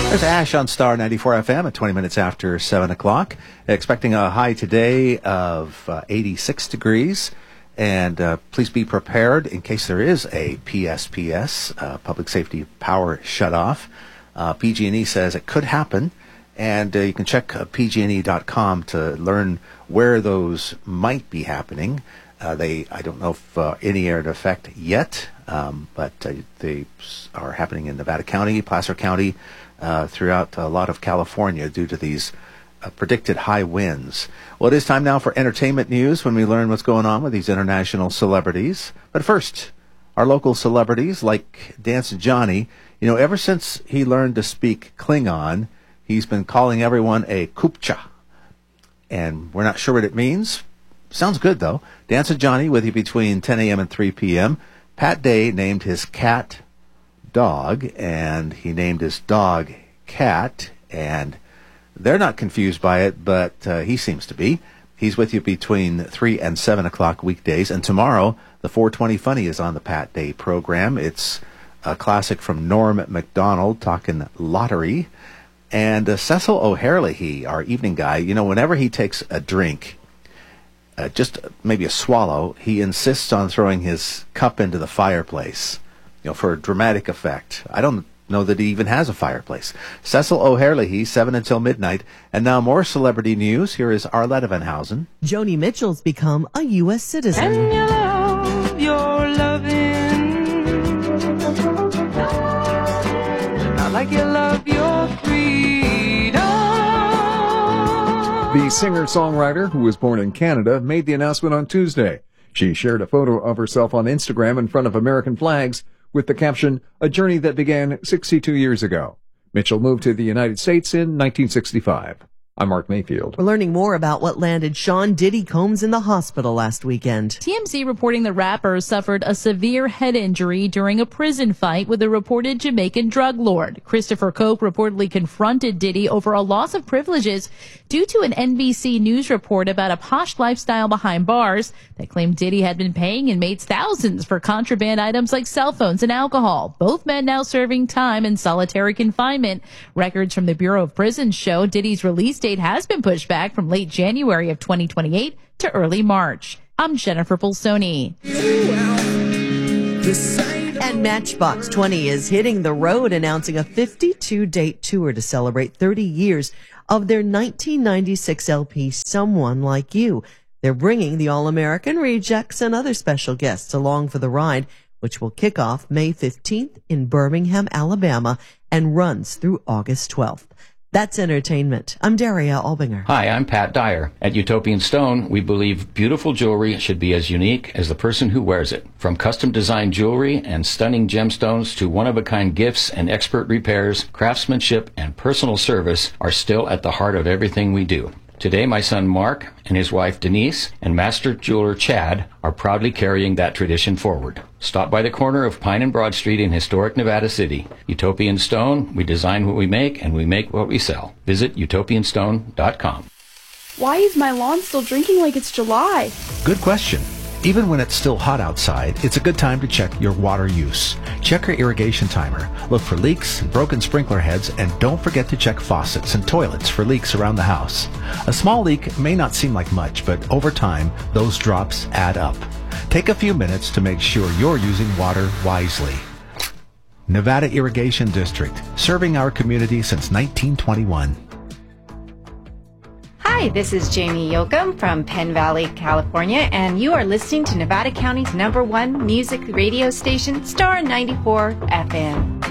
There's Ash on Star 94 FM at 20 minutes after 7 o'clock. Expecting a high today of 86 degrees. And please be prepared in case there is a PSPS, Public Safety Power Shutoff. PG&E says it could happen. And you can check pgne.com to learn where those might be happening. I don't know if any are in effect yet, but they are happening in Nevada County, Placer County, throughout a lot of California due to these predicted high winds. Well, it is time now for entertainment news when we learn what's going on with these international celebrities. But first, our local celebrities like Dancing Johnny. You know, ever since he learned to speak Klingon, he's been calling everyone a Kupcha. And we're not sure what it means. Sounds good, though. Dancing Johnny with you between 10 a.m. and 3 p.m. Pat Day named his cat Dog, and he named his dog Cat, and they're not confused by it, but he seems to be. He's with you between 3 and 7 o'clock weekdays, and tomorrow, the 420 Funny is on the Pat Day program. It's a classic from Norm Macdonald talking lottery, and Cecil O'Herlihy, our evening guy, you know, whenever he takes a drink, just maybe a swallow, he insists on throwing his cup into the fireplace, you know, for a dramatic effect. I don't know that he even has a fireplace. Cecil O'Herlihy, 7 until midnight. And now more celebrity news. Here is Arletta Van Housen. Joni Mitchell's become a U.S. citizen. And you love your loving, not like you love your freedom. The singer-songwriter, who was born in Canada, made the announcement on Tuesday. She shared a photo of herself on Instagram in front of American flags with the caption, "A journey that began 62 years ago." Mitchell moved to the United States in 1965. I'm Mark Mayfield. We're learning more about what landed Sean Diddy Combs in the hospital last weekend. TMZ reporting the rapper suffered a severe head injury during a prison fight with a reported Jamaican drug lord. Christopher Cope reportedly confronted Diddy over a loss of privileges due to an NBC News report about a posh lifestyle behind bars that claimed Diddy had been paying inmates thousands for contraband items like cell phones and alcohol. Both men now serving time in solitary confinement. Records from the Bureau of Prisons show Diddy's release date has been pushed back from late January of 2028 to early March. I'm Jennifer Pulsoni. And Matchbox 20 is hitting the road, announcing a 52-date tour to celebrate 30 years of their 1996 LP, Someone Like You. They're bringing the All-American Rejects and other special guests along for the ride, which will kick off May 15th in Birmingham, Alabama, and runs through August 12th. That's entertainment. I'm Daria Albinger. Hi, I'm Pat Dyer. At Utopian Stone, we believe beautiful jewelry should be as unique as the person who wears it. From custom-designed jewelry and stunning gemstones to one-of-a-kind gifts and expert repairs, craftsmanship and personal service are still at the heart of everything we do. Today, my son Mark and his wife Denise and master jeweler Chad are proudly carrying that tradition forward. Stop by the corner of Pine and Broad Street in historic Nevada City. Utopian Stone, we design what we make and we make what we sell. Visit utopianstone.com. Why is my lawn still drinking like it's July? Good question. Even when it's still hot outside, it's a good time to check your water use. Check your irrigation timer. Look for leaks, broken sprinkler heads, and don't forget to check faucets and toilets for leaks around the house. A small leak may not seem like much, but over time, those drops add up. Take a few minutes to make sure you're using water wisely. Nevada Irrigation District, serving our community since 1921. Hi, this is Jamie Yoakum from Penn Valley, California, and you are listening to Nevada County's #1 music radio station, Star 94 FM.